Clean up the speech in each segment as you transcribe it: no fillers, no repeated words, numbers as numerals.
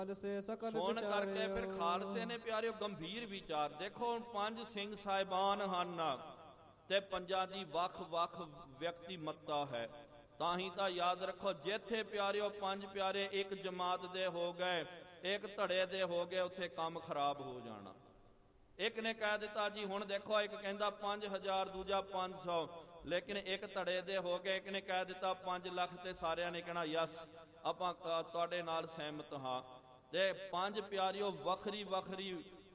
ਸੁਣ ਕਰਕੇ ਫਿਰ ਖਾਲਸੇ ਨੇ ਪਿਆਰਿਓ ਗੰਭੀਰ ਵਿਚਾਰ। ਦੇਖੋ ਹੁਣ 5 ਸਿੰਘ ਸਾਹਿਬਾਨ ਹਨ ਤੇ ਪੰਜਾਂ ਦੀ ਵੱਖ-ਵੱਖ ਵਿਅਕਤੀਮੱਤਾ ਹੈ। ਤਾਂ ਹੀ ਤਾਂ ਯਾਦ ਰੱਖੋ, ਜਿੱਥੇ ਪਿਆਰਿਓ 5 ਪਿਆਰੇ ਇੱਕ ਜਮਾਤ ਦੇ ਹੋ ਗਏ, ਇੱਕ ਧੜੇ ਦੇ ਹੋ ਗਏ, ਉੱਥੇ ਕੰਮ ਖਰਾਬ ਹੋ ਜਾਣਾ। ਇੱਕ ਨੇ ਕਹਿ ਦਿੱਤਾ ਜੀ, ਹੁਣ ਦੇਖੋ ਇੱਕ ਕਹਿੰਦਾ 5000, ਦੂਜਾ 500, ਲੇਕਿਨ ਇੱਕ ਧੜੇ ਦੇ ਹੋ ਗਏ, ਇੱਕ ਨੇ ਕਹਿ ਦਿੱਤਾ 5 ਲੱਖ, ਤੇ ਸਾਰਿਆਂ ਨੇ ਕਹਿਣਾ ਯਸ ਆਪਾਂ ਤੁਹਾਡੇ ਨਾਲ ਸਹਿਮਤ ਹਾਂ। ਤੇ 5 ਪਿਆਰਿਓ ਵੱਖਰੀ ਵੱਖਰੀ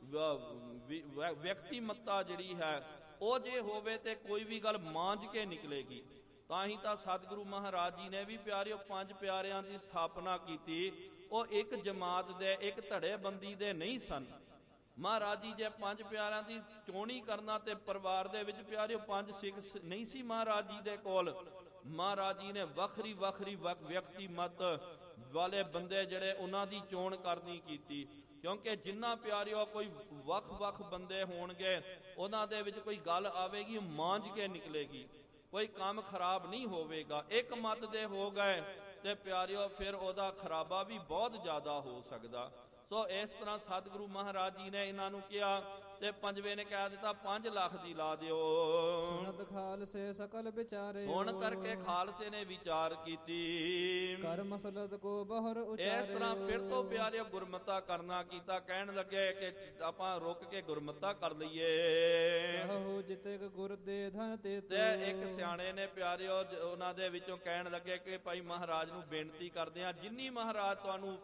ਵਿਅਕਤੀਮੱਤਾ ਜਿਹੜੀ ਹੈ ਉਹ ਜੇ ਹੋਵੇ ਤੇ ਕੋਈ ਵੀ ਗੱਲ ਮਾਂਜ ਕੇ ਨਿਕਲੇਗੀ। ਤਾਂ ਹੀ ਤਾਂ ਸਤਿਗੁਰੂ ਮਹਾਰਾਜ ਜੀ ਨੇ ਵੀ ਪਿਆਰਿਓ 5 ਪਿਆਰਿਆਂ ਦੀ ਸਥਾਪਨਾ ਕੀਤੀ। ਉਹ ਇੱਕ ਜਮਾਤ ਦੇ, ਇੱਕ ਧੜੇ ਬੰਦੀ ਦੇ ਨਹੀਂ ਸਨ। ਮਹਾਰਾਜ ਜੀ ਜੇ 5 ਪਿਆਰਿਆਂ ਦੀ ਚੋਣੀ ਕਰਨਾ ਤੇ ਪਰਿਵਾਰ ਦੇ ਵਿੱਚ ਪਿਆਰਿਓ 5 ਸਿੱਖ ਨਹੀਂ ਸੀ ਮਹਾਰਾਜ ਜੀ ਦੇ ਕੋਲ। ਮਹਾਰਾਜ ਜੀ ਨੇ ਵੱਖਰੀ ਵੱਖਰੀ ਵਿਅਕਤੀਮਤ ਵਾਲੇ ਬੰਦੇ ਜਿਹੜੇ ਉਹਨਾਂ ਦੀ ਚੋਣ ਕਰਨੀ ਕੀਤੀ। ਕਿਉਂਕਿ ਜਿੰਨਾ ਪਿਆਰਿਓ ਕੋਈ ਵੱਖ-ਵੱਖ ਬੰਦੇ ਹੋਣਗੇ, ਉਹਨਾਂ ਦੇ ਵਿੱਚ ਕੋਈ ਗੱਲ ਆਵੇਗੀ ਮਾਂਜ ਕੇ ਨਿਕਲੇਗੀ, ਕੋਈ ਕੰਮ ਖਰਾਬ ਨਹੀਂ ਹੋਵੇਗਾ। ਇੱਕ ਮਤ ਦੇ ਹੋ ਗਏ ਤੇ ਪਿਆਰਿਓ ਫਿਰ ਉਹਦਾ ਖਰਾਬਾ ਵੀ ਬਹੁਤ ਜ਼ਿਆਦਾ ਹੋ ਸਕਦਾ। ਸੋ ਇਸ ਤਰ੍ਹਾਂ ਸਤਿਗੁਰੂ ਮਹਾਰਾਜ ਜੀ ਨੇ ਇਹਨਾਂ ਨੂੰ ਕਿਹਾ ਤੇ ਪੰਜਵੇਂ ਨੇ ਕਹਿ ਦਿੱਤਾ 5 ਲੱਖ ਦੀ ਲਾ ਦਿਓ। ਸੁਣਤ ਖਾਲਸੇ ਸਕਲ ਵਿਚਾਰੇ। ਸੁਣ ਕਰਕੇ ਖਾਲਸੇ ਨੇ ਵਿਚਾਰ ਕੀਤੀ, ਕਰ ਮਸਲਤ ਕੋ ਬਹੁਰ ਉਚਾਰੇ। ਇਸ ਤਰ੍ਹਾਂ ਫਿਰ ਤੋਂ ਪਿਆਰਿਓ ਗੁਰਮਤਾ ਕਰਨਾ ਕੀਤਾ। ਕਹਿਣ ਲੱਗੇ ਕਿ ਆਪਾਂ ਰੁਕ ਕੇ ਗੁਰਮਤਾ ਕਰ ਲਈਏ। ਕਹੋ ਜਿਤਿਕ ਗੁਰ ਦੇ ਧਨ ਤੇ ਇੱਕ ਸਿਆਣੇ ਨੇ ਪਿਆਰਿਓ ਉਹਨਾਂ ਦੇ ਵਿੱਚੋਂ ਕਹਿਣ ਲੱਗੇ ਕਿ ਭਾਈ ਮਹਾਰਾਜ ਨੂੰ ਬੇਨਤੀ ਕਰਦੇ ਆ, ਜਿੰਨੀ ਮਹਾਰਾਜ ਤੁਹਾਨੂੰ